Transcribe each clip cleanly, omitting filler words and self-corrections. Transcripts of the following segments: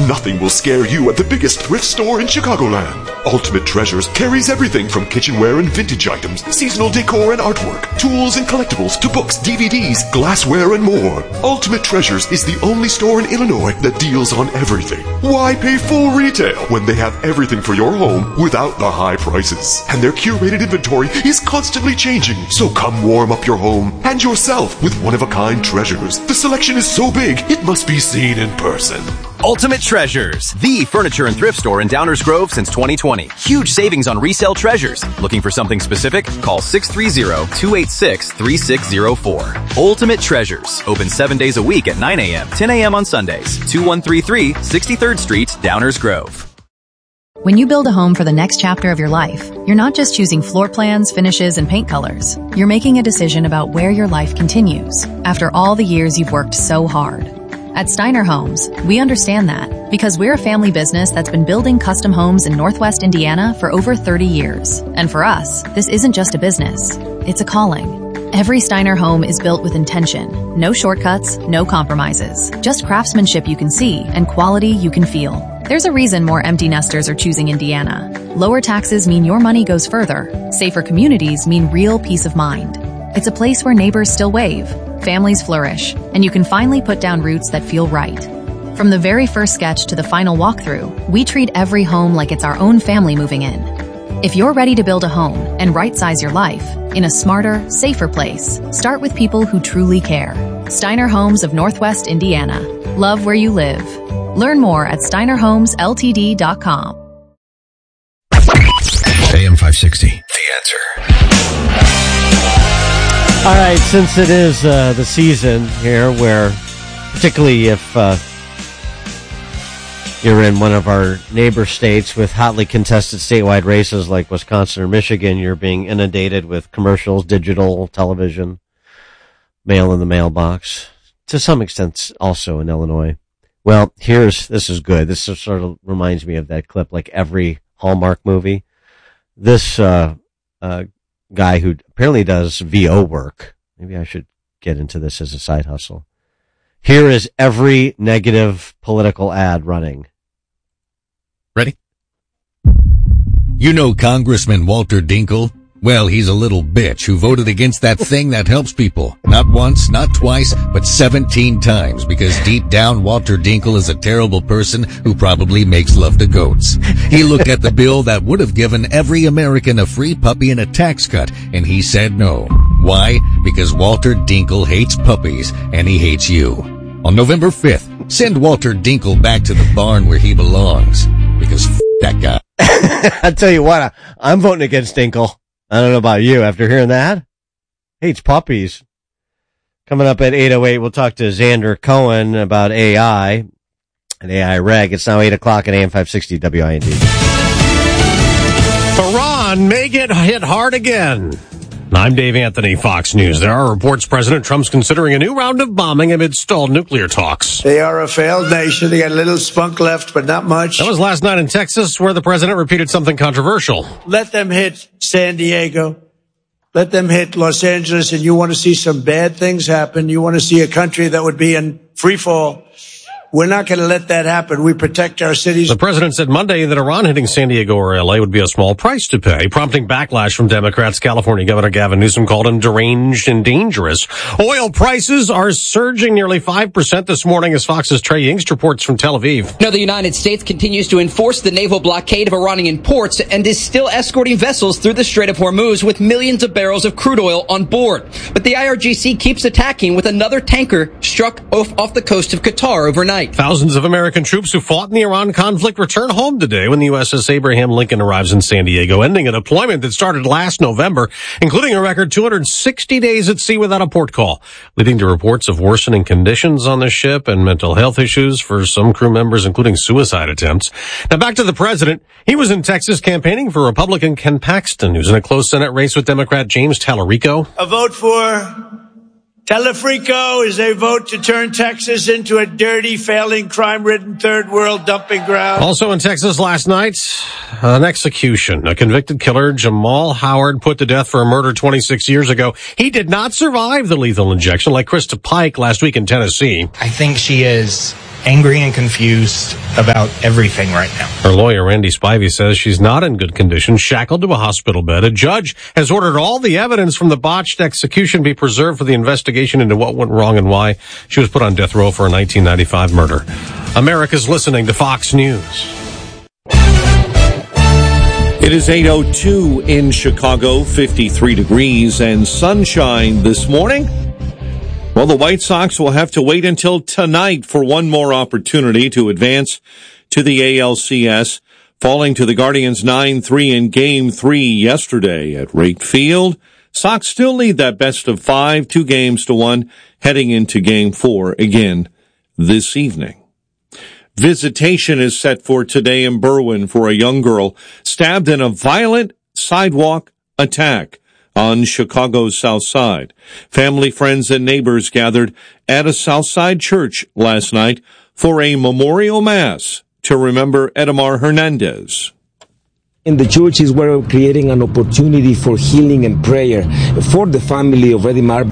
Nothing will scare you at the biggest thrift store in Chicagoland. Ultimate Treasures carries everything from kitchenware and vintage items, seasonal decor and artwork, tools and collectibles, to books, DVDs, glassware, and more. Ultimate Treasures is the only store in Illinois that deals on everything. Why pay full retail when they have everything for your home without the high prices? And their curated inventory is constantly changing. So come warm up your home and yourself with one-of-a-kind treasures. The selection is so big, it must be seen in person. Ultimate Treasures, the furniture and thrift store in Downers Grove since 2020. Huge savings on resale treasures. Looking for something specific? Call 630-286-3604. Ultimate Treasures, open 7 days a week at 9 a.m., 10 a.m. on Sundays. 2133 63rd Street, Downers Grove. When you build a home for the next chapter of your life, you're not just choosing floor plans, finishes, and paint colors. You're making a decision about where your life continues after all the years you've worked so hard. At Steiner Homes, we understand that because we're a family business that's been building custom homes in Northwest Indiana for over 30 years. And for us, this isn't just a business, it's a calling. Every Steiner home is built with intention. No shortcuts, no compromises. Just craftsmanship you can see and quality you can feel. There's a reason more empty nesters are choosing Indiana. Lower taxes mean your money goes further. Safer communities mean real peace of mind. It's a place where neighbors still wave, families flourish, and you can finally put down roots that feel right. From the very first sketch to the final walkthrough, we treat every home like it's our own family moving in. If you're ready to build a home and right-size your life in a smarter, safer place, start with people who truly care. Steiner Homes of Northwest Indiana. Love where you live. Learn more at steinerhomesltd.com. AM 560, The Answer. All right, since it is the season here where, particularly if you're in one of our neighbor states with hotly contested statewide races like Wisconsin or Michigan, you're being inundated with commercials, digital, television, mail in the mailbox, to some extent also in Illinois. Well, this is good. This sort of reminds me of that clip, like every Hallmark movie. This guy who apparently does VO work. Maybe I should get into this as a side hustle. Here is every negative political ad running. Ready? You know Congressman Walter Dinkel? Well, he's a little bitch who voted against that thing that helps people. Not once, not twice, but 17 times, because deep down Walter Dinkel is a terrible person who probably makes love to goats. He looked at the bill that would have given every American a free puppy and a tax cut, and he said no. Why? Because Walter Dinkel hates puppies, and he hates you. On November 5th, send Walter Dinkel back to the barn where he belongs, because that guy. I tell you what, I'm voting against Dinkel. I don't know about you after hearing that. Hates puppies. Coming up at 8:08, we'll talk to Xander Cohen about AI and AI Reg. It's now 8 o'clock at AM 560 WIND. Iran may get hit hard again. I'm Dave Anthony, Fox News. There are reports President Trump's considering a new round of bombing amid stalled nuclear talks. They are a failed nation. They got a little spunk left, but not much. That was last night in Texas, where the president repeated something controversial. Let them hit San Diego. Let them hit Los Angeles, and you want to see some bad things happen. You want to see a country that would be in free fall. We're not going to let that happen. We protect our cities. The president said Monday that Iran hitting San Diego or L.A. would be a small price to pay, prompting backlash from Democrats. California Governor Gavin Newsom called him deranged and dangerous. Oil prices are surging nearly 5% this morning as Fox's Trey Yingst reports from Tel Aviv. Now, the United States continues to enforce the naval blockade of Iranian ports and is still escorting vessels through the Strait of Hormuz with millions of barrels of crude oil on board. But the IRGC keeps attacking with another tanker struck off the coast of Qatar overnight. Thousands of American troops who fought in the Iran conflict return home today when the USS Abraham Lincoln arrives in San Diego, ending a deployment that started last November, including a record 260 days at sea without a port call, leading to reports of worsening conditions on the ship and mental health issues for some crew members, including suicide attempts. Now back to the president. He was in Texas campaigning for Republican Ken Paxton, who's in a close Senate race with Democrat James Tallarico. A vote for Telefrico is a vote to turn Texas into a dirty, failing, crime-ridden third world dumping ground. Also in Texas last night, an execution. A convicted killer, Jamal Howard, put to death for a murder 26 years ago. He did not survive the lethal injection like Krista Pike last week in Tennessee. I think she is angry and confused about everything right now. Her lawyer, Randy Spivey, says she's not in good condition, shackled to a hospital bed. A judge has ordered all the evidence from the botched execution be preserved for the investigation into what went wrong and why she was put on death row for a 1995 murder. America's listening to Fox News. It is 8:02 in Chicago, 53 degrees and sunshine this morning. Well, the White Sox will have to wait until tonight for one more opportunity to advance to the ALCS, falling to the Guardians 9-3 in Game 3 yesterday at Wright Field. Sox still lead that best of 5, 2-1, heading into Game 4 again this evening. Visitation is set for today in Berwyn for a young girl stabbed in a violent sidewalk attack on Chicago's South Side. Family, friends, and neighbors gathered at a South Side church last night for a memorial mass to remember Edmar Hernandez. In the churches, we're creating an opportunity for healing and prayer for the family of Edmar.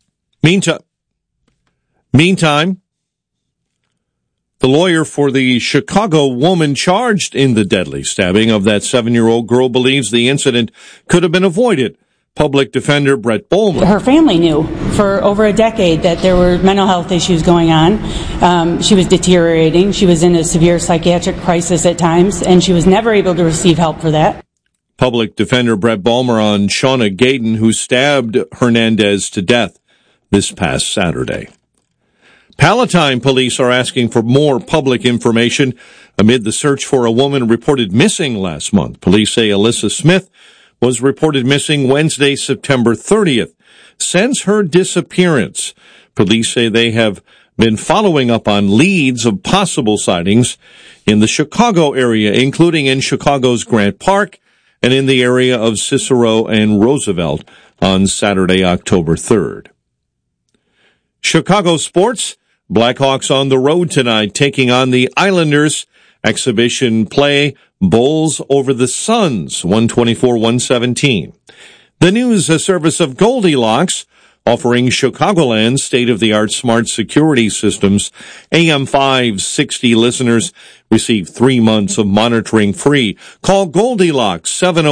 Meantime, the lawyer for the Chicago woman charged in the deadly stabbing of that 7-year-old girl believes the incident could have been avoided. Public defender Brett Bowman. Her family knew for over a decade that there were mental health issues going on. She was deteriorating. She was in a severe psychiatric crisis at times, and she was never able to receive help for that. Public defender Brett Bowman on Shauna Gayden, who stabbed Hernandez to death this past Saturday. Palatine police are asking for more public information amid the search for a woman reported missing last month. Police say Alyssa Smith was reported missing Wednesday, September 30th. Since her disappearance, police say they have been following up on leads of possible sightings in the Chicago area, including in Chicago's Grant Park and in the area of Cicero and Roosevelt on Saturday, October 3rd. Chicago sports. Blackhawks on the road tonight, taking on the Islanders. Exhibition play, Bulls over the Suns, 124-117. The news, a service of Goldilocks, offering Chicagoland state-of-the-art smart security systems. AM 560 listeners receive 3 months of monitoring free. Call Goldilocks,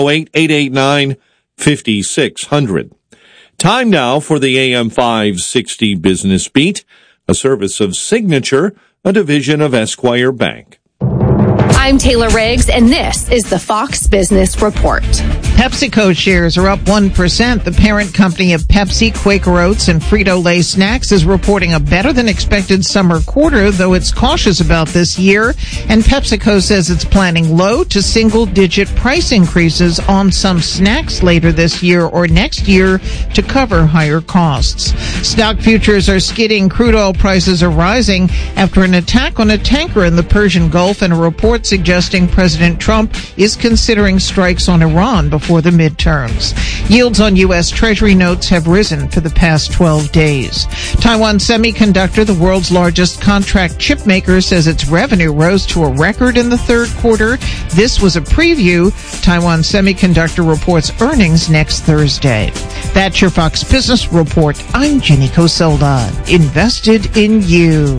708-889-5600. Time now for the AM 560 Business Beat, a service of Signature, a division of Esquire Bank. I'm Taylor Riggs, and this is the Fox Business Report. PepsiCo shares are up 1%. The parent company of Pepsi, Quaker Oats, and Frito-Lay Snacks is reporting a better-than-expected summer quarter, though it's cautious about this year. And PepsiCo says it's planning low to single-digit price increases on some snacks later this year or next year to cover higher costs. Stock futures are skidding. Crude oil prices are rising after an attack on a tanker in the Persian Gulf and a report suggesting President Trump is considering strikes on Iran before the midterms. Yields on U.S. Treasury notes have risen for the past 12 days. Taiwan Semiconductor, the world's largest contract chip maker, says its revenue rose to a record in the third quarter. This was a preview. Taiwan Semiconductor reports earnings next Thursday. That's your Fox Business Report. I'm Jenny Coselda. Invested in you.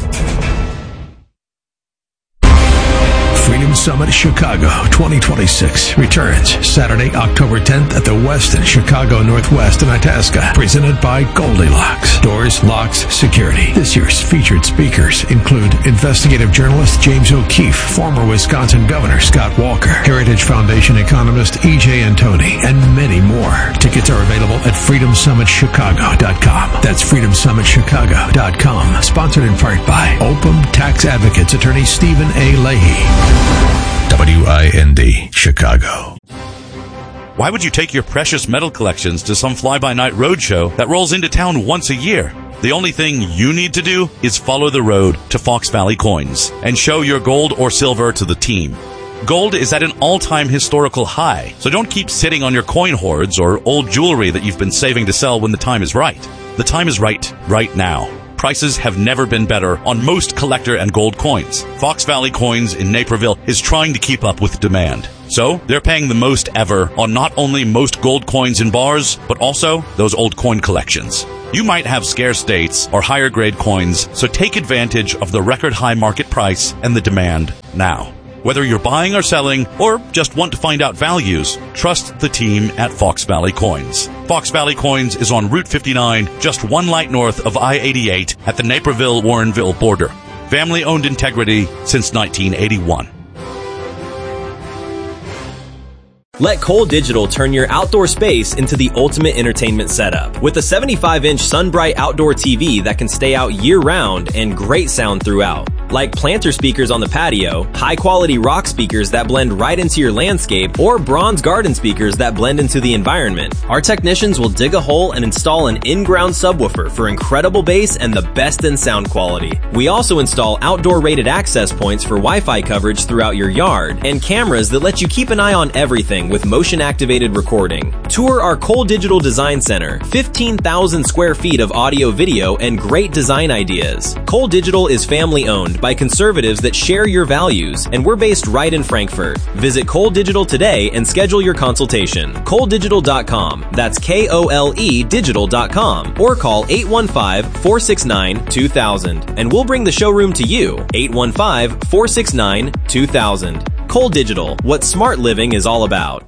Freedom Summit Chicago 2026 returns Saturday, October 10th at the Westin Chicago Northwest in Itasca, presented by Goldilocks. Doors, locks, security. This year's featured speakers include investigative journalist James O'Keefe, former Wisconsin Governor Scott Walker, Heritage Foundation economist E.J. Antoni, and many more. Tickets are available at freedomsummitchicago.com. That's freedomsummitchicago.com. Sponsored in part by Opum Tax Advocates attorney Stephen A. Leahy. WIND, Chicago. Why would you take your precious metal collections to some fly-by-night roadshow that rolls into town once a year? The only thing you need to do is follow the road to Fox Valley Coins and show your gold or silver to the team. Gold is at an all-time historical high, so don't keep sitting on your coin hoards or old jewelry that you've been saving to sell when the time is right. The time is right now. Prices have never been better on most collector and gold coins. Fox Valley Coins in Naperville is trying to keep up with demand. So they're paying the most ever on not only most gold coins in bars, but also those old coin collections. You might have scarce dates or higher grade coins, so take advantage of the record high market price and the demand now. Whether you're buying or selling, or just want to find out values, trust the team at Fox Valley Coins. Fox Valley Coins is on Route 59, just one light north of I-88 at the Naperville-Warrenville border. Family-owned integrity since 1981. Let Cole Digital turn your outdoor space into the ultimate entertainment setup. With a 75-inch SunBright outdoor TV that can stay out year-round and great sound throughout. Like planter speakers on the patio, high-quality rock speakers that blend right into your landscape, or bronze garden speakers that blend into the environment. Our technicians will dig a hole and install an in-ground subwoofer for incredible bass and the best in sound quality. We also install outdoor rated access points for Wi-Fi coverage throughout your yard, and cameras that let you keep an eye on everything with motion-activated recording. Tour our Cole Digital Design Center, 15,000 square feet of audio, video, and great design ideas. Cole Digital is family-owned by conservatives that share your values, and we're based right in Frankfurt. Visit Cole Digital today and schedule your consultation. ColeDigital.com. That's K-O-L-E digital.com. Or call 815-469-2000. And we'll bring the showroom to you. 815-469-2000. Cole Digital. What smart living is all about.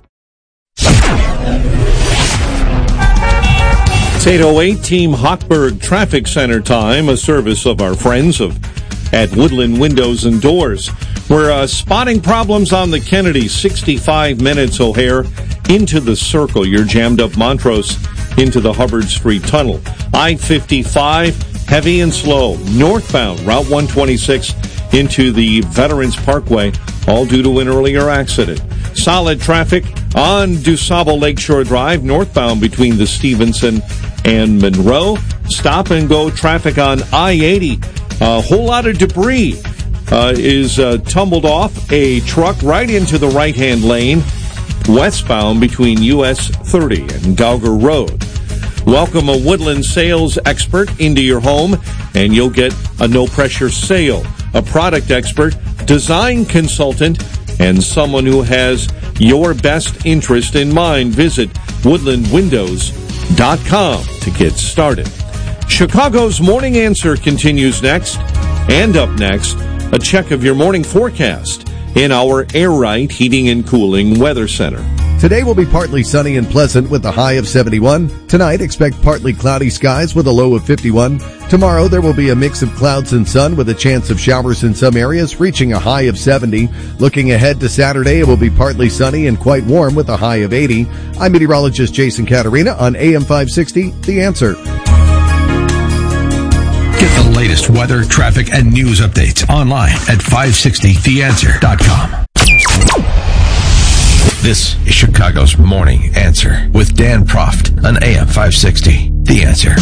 It's 8:08, Team Hochberg Traffic Center time, a service of our friends at Woodland Windows and Doors. We're spotting problems on the Kennedy, 65 minutes O'Hare into the circle. You're jammed up Montrose into the Hubbard Street Tunnel. I-55, heavy and slow. Northbound, Route 126 into the Veterans Parkway, all due to an earlier accident. Solid traffic on DuSable Lakeshore Drive, northbound between the Stevenson and Monroe. Stop and go traffic on I-80. A whole lot of debris is tumbled off a truck right into the right-hand lane, westbound between US 30 and Gauger Road. Welcome a Woodland sales expert into your home, and you'll get a no-pressure sale. A product expert, design consultant, and someone who has your best interest in mind. Visit woodlandwindows.com to get started. Chicago's Morning Answer continues next. And up next, a check of your morning forecast in our Air Right Heating and Cooling Weather Center. Today will be partly sunny and pleasant with a high of 71. Tonight, expect partly cloudy skies with a low of 51. Tomorrow, there will be a mix of clouds and sun with a chance of showers in some areas, reaching a high of 70. Looking ahead to Saturday, it will be partly sunny and quite warm with a high of 80. I'm meteorologist Jason Caterina on AM 560, The Answer. Get the latest weather, traffic, and news updates online at 560theanswer.com. This is Chicago's Morning Answer with Dan Proft on AM 560. The Answer.